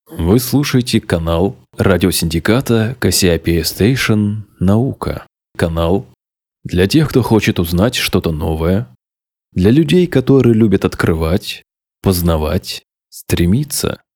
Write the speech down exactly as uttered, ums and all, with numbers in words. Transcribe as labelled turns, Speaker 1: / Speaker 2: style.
Speaker 1: Вы слушаете канал радиосиндиката Кассиопея Station «Наука». Канал для тех, кто хочет узнать что-то новое, для людей, которые любят открывать, познавать, стремиться.